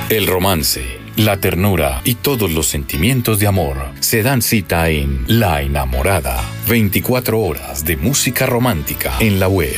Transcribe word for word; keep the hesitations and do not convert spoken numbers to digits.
El romance, la ternura y todos los sentimientos de amor se dan cita en La Enamorada. veinticuatro horas de música romántica en la web.